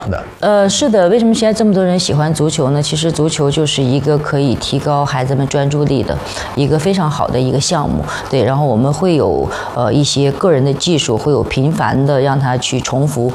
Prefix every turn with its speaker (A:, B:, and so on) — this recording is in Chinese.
A: 的。
B: 是的，为什么现在这么多人喜欢足球呢？其实足球就是一个可以提高孩子们专注力的一个非常好的一个项目。对，然后我们会有一些个人的技术，会有频繁的让他去重复